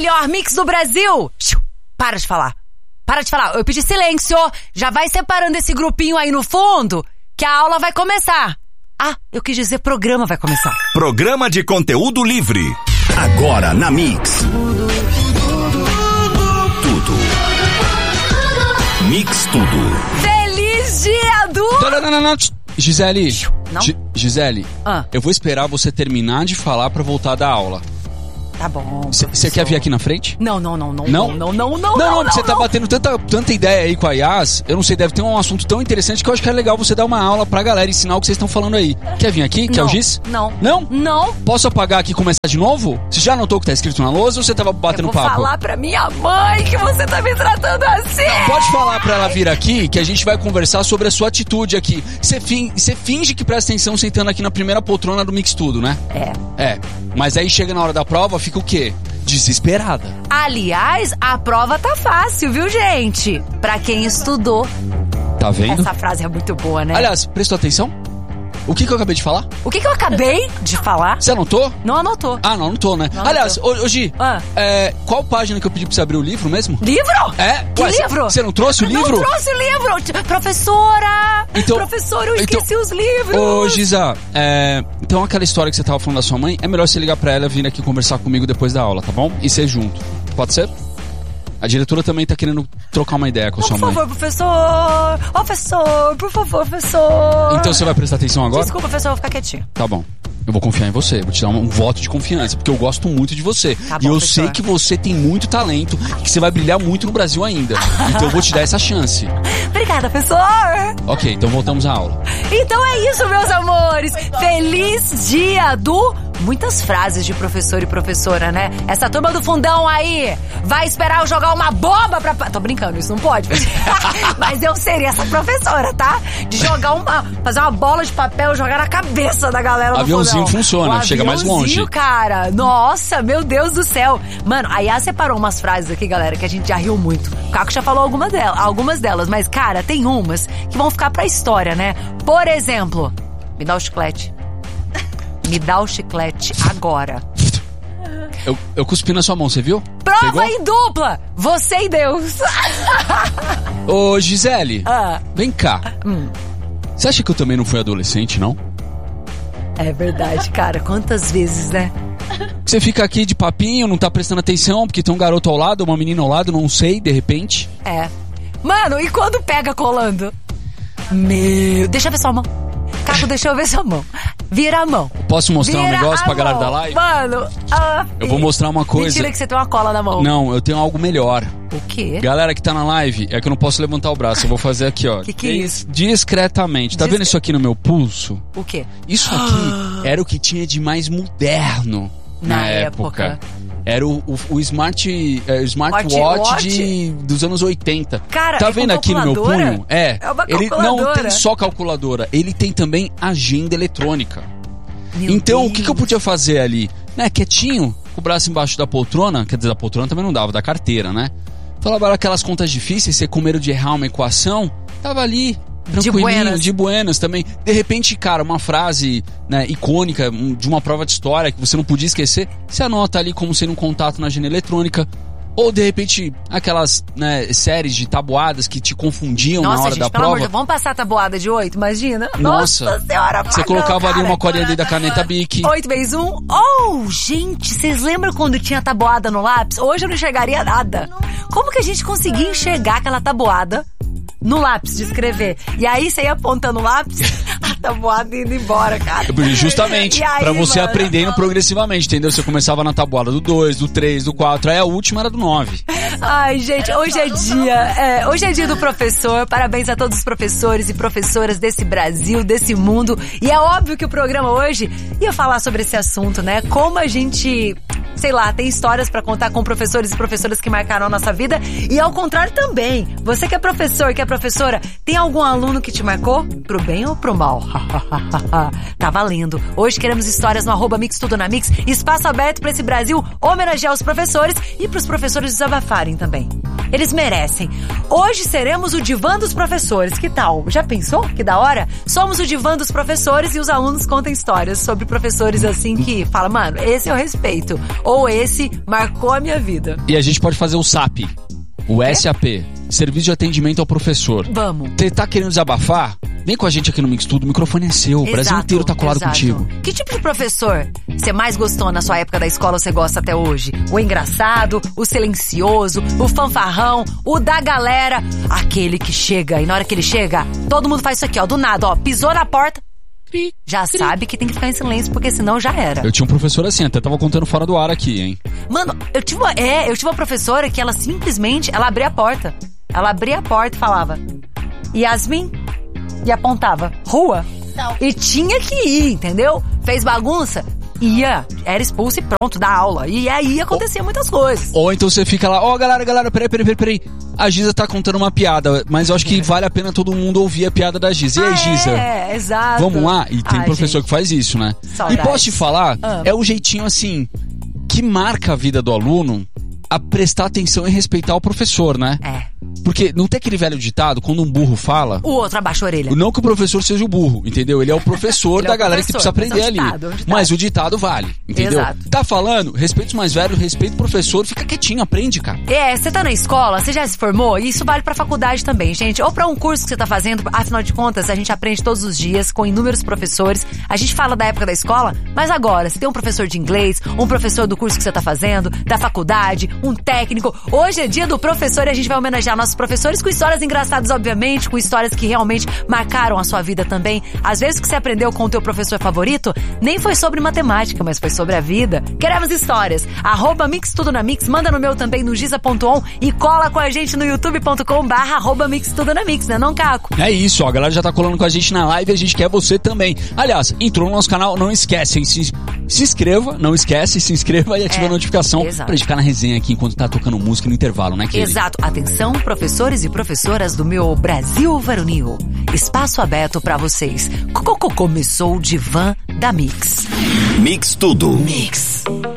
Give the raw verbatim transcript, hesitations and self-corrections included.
melhor mix do Brasil. Para de falar. Para de falar. Eu pedi silêncio. Já vai separando esse grupinho aí no fundo, que a aula vai começar. Ah, eu quis dizer programa vai começar. Programa de conteúdo livre. Agora na Mix. Tudo. Mix tudo. Feliz dia do... Não, não, não, não. Gisele. Não? G- Gisele, ah. eu vou esperar você terminar de falar pra voltar da aula. Tá bom. Você quer vir aqui na frente? Não, não, não, não. Não? Não, não, não, Não, não, não, você tá batendo tanta, tanta ideia aí com a Yas. Eu não sei, deve ter um assunto tão interessante que eu acho que é legal você dar uma aula pra galera, ensinar o que vocês estão falando aí. Quer vir aqui? Quer não, o giz? Não. Não? Não. Posso apagar aqui e começar de novo? Você já notou o que tá escrito na lousa ou você tava batendo eu vou papo? Vou falar pra minha mãe que você tá me tratando assim. Não, pode falar pra ela vir aqui que a gente vai conversar sobre a sua atitude aqui. Você fin- finge que presta atenção sentando aqui na primeira poltrona do Mix Tudo, né? É. É. Mas aí chega na hora da prova, fica o quê? Desesperada. Aliás, a prova tá fácil, viu, gente? Pra quem estudou. Tá vendo? Essa frase é muito boa, né? Aliás, prestou atenção? O que que eu acabei de falar? O que que eu acabei de falar? Você anotou? Não anotou. Ah, não, não tô, né? Não Aliás, anotou. ô, ô Gi, Ah. é, qual página que eu pedi pra você abrir o livro mesmo? Livro? É? Que Ué, livro? Você não trouxe o livro? Não trouxe o livro! Professora! Então, Professora, eu então, esqueci os livros! Ô, Giza, é, então aquela história que você tava falando da sua mãe, é melhor você ligar pra ela e vir aqui conversar comigo depois da aula, tá bom? E ser junto. Pode ser? A diretora também tá querendo trocar uma ideia com a Não, sua por mãe. favor, professor! Ô, professor, por favor, professor! Então você vai prestar atenção agora? Desculpa, professor, eu vou ficar quietinho. Tá bom. Eu vou confiar em você, vou te dar um, um voto de confiança, porque eu gosto muito de você. Tá bom, e eu professor. sei que você tem muito talento e que você vai brilhar muito no Brasil ainda. Então eu vou te dar essa chance. Obrigada, professor! Ok, então voltamos à aula. Então é isso, meus amores! Feliz dia do... Muitas frases de professor e professora, né? Essa turma do fundão aí vai esperar eu jogar uma bomba pra... Tô brincando, isso não pode. Mas eu seria essa professora, tá? De jogar uma... Fazer uma bola de papel e jogar na cabeça da galera do Aviãozinho fundão. funciona, O chega mais aviãozinho, longe. cara. Nossa, meu Deus do céu. Mano, a Yas separou umas frases aqui, galera, que a gente já riu muito. O Caco já falou algumas delas, algumas delas, mas, cara, tem umas que vão ficar pra história, né? Por exemplo, me dá o chiclete. Me dá o chiclete agora. Eu, eu cuspi na sua mão, você viu? Prova Pegou? em dupla! Você e Deus! Ô, Gisele, Ah. vem cá. Hum. Você acha que eu também não fui adolescente, não? É verdade, cara. Quantas vezes, né? Você fica aqui de papinho, não tá prestando atenção, porque tem um garoto ao lado, uma menina ao lado, não sei, de repente. É. Mano, e quando pega colando? Meu... Deixa eu ver sua mão. Caco, deixa eu ver sua mão. Vira a mão. Posso mostrar Vira um negócio a pra galera mão. da live? Mano, ah, Eu vou mostrar uma coisa. Mentira que você tem uma cola na mão. Não, eu tenho algo melhor. O quê? Galera que tá na live, é que eu não posso levantar o braço, eu vou fazer aqui, ó. Que que é isso? Discretamente. Tá Discre- vendo isso aqui no meu pulso? O quê? Isso aqui era o que tinha de mais moderno na, Na época. época. Era o, o, o smart, é, o smartwatch Watch? de, dos anos oitenta. Cara, tá é vendo com aqui no meu calculadora? punho? É. É uma Ele não calculadora. tem só calculadora, ele tem também agenda eletrônica. Meu Então, Deus. o que, que eu podia fazer ali? Né, quietinho, com o braço embaixo da poltrona, quer dizer, da poltrona também não dava, da carteira, né? Falava aquelas contas difíceis, você com medo de errar uma equação, tava ali, tranquilinho, buenas. de buenas também. De repente, cara, uma frase, né, icônica um, de uma prova de história que você não podia esquecer, você anota ali como sendo um contato na agenda eletrônica. Ou, de repente, aquelas, né, séries de tabuadas que te confundiam Nossa, na hora gente, da pelo prova. amor de Deus, vamos passar a tabuada de oito, imagina? Nossa, senhora, você não, colocava ali cara. uma colinha dentro da caneta Bic. Oito vezes um. Oh, gente, vocês lembram quando tinha tabuada no lápis? Hoje eu não enxergaria nada. Como que a gente conseguia enxergar aquela tabuada no lápis de escrever? E aí você ia apontando o lápis, a tabuada indo embora, cara. Justamente, E aí, pra você mano? aprendendo progressivamente, entendeu? Você começava na tabuada do dois, do três, do quatro, aí a última era do nove. Ai, gente, hoje é dia, é, hoje é dia do professor. Parabéns a todos os professores e professoras desse Brasil, desse mundo. E é óbvio que o programa hoje ia falar sobre esse assunto, né? Como a gente, sei lá, tem histórias pra contar com professores e professoras que marcaram a nossa vida. E ao contrário também, você que é professor, que é professora, tem algum aluno que te marcou? Pro bem ou pro mal? Tá valendo. Hoje queremos histórias no arroba Mix Tudo na Mix. Espaço aberto pra esse Brasil homenagear os professores e pros professores desabafarem também. Eles merecem. Hoje seremos o divã dos professores. Que tal? Já pensou? Que da hora? Somos o divã dos professores e os alunos contam histórias sobre professores assim que fala, mano, esse eu respeito. Ou esse marcou a minha vida. E a gente pode fazer o S A P. O S A P, Serviço de Atendimento ao Professor. Vamos. Você tá querendo desabafar? Vem com a gente aqui no Mix Tudo, o microfone é seu, o Brasil inteiro tá colado exato. contigo. Que tipo de professor você mais gostou na sua época da escola ou você gosta até hoje? O engraçado, o silencioso, o fanfarrão, o da galera, aquele que chega e na hora que ele chega, todo mundo faz isso aqui, ó, do nada, ó, pisou na porta, já sabe que tem que ficar em silêncio, porque senão já era. Eu tinha um professor assim, até tava contando fora do ar aqui, hein? Mano, eu tive uma, é, eu tive uma professora que ela simplesmente, ela abria a porta. Ela abria a porta e falava, Yasmin, e apontava, rua. Não. E tinha que ir, entendeu? Fez bagunça, ia, era expulso e pronto, da aula. E aí acontecia ou, muitas coisas. Ou então você fica lá, ó, oh, galera, galera, peraí, peraí, peraí, peraí. A Giza tá contando uma piada, mas eu acho que vale a pena todo mundo ouvir a piada da Giza. E aí, ah, Giza? É, exato. Vamos lá? E tem ah, professor gente. que faz isso, né? Saudades. E posso te falar, ah. é o jeitinho assim, que marca a vida do aluno a prestar atenção e respeitar o professor, né? É. Porque não tem aquele velho ditado, quando um burro fala... O outro abaixa a orelha. Não que o professor seja o burro, entendeu? Ele é o professor da é o galera professor, que precisa aprender é um ditado, ali. É um mas o ditado vale, entendeu? Exato. Tá falando, respeita os mais velhos, respeita o professor, fica quietinho, aprende, cara. É, você tá na escola, você já se formou, e isso vale pra faculdade também, gente. Ou pra um curso que você tá fazendo, afinal de contas, a gente aprende todos os dias com inúmeros professores. A gente fala da época da escola, mas agora, se tem um professor de inglês, um professor do curso que você tá fazendo, da faculdade, um técnico. Hoje é dia do professor e a gente vai homenagear nossos professores com histórias engraçadas, obviamente, com histórias que realmente marcaram a sua vida também. Às vezes o que você aprendeu com o teu professor favorito nem foi sobre matemática, mas foi sobre a vida. Queremos histórias. Arroba Mix Tudo na Mix, manda no meu também no giza ponto on e cola com a gente no youtube ponto com barra arroba Mix Tudo na Mix, né não, Caco? É isso, ó, a galera já tá colando com a gente na live e a gente quer você também. Aliás, entrou no nosso canal, não esquece, hein? Se, se inscreva, não esquece, se inscreva e ativa é, a notificação exato. Pra gente ficar na resenha aqui enquanto tá tocando música no intervalo, né, Kelly? Exato. Atenção, professores e professoras do meu Brasil Varonil. Espaço aberto pra vocês. Começou o divã da Mix. Mix Tudo. Mix.